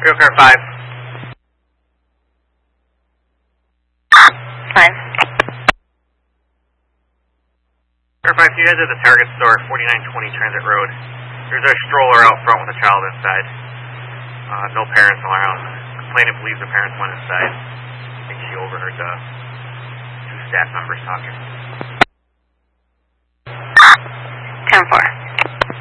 Real car 5. Fine. Car 5, can you head to the Target store, 4920 Transit Road. There's a stroller out front with a child inside. No parents around. Complainant believes the parents went inside. I think she overheard the two staff members talking.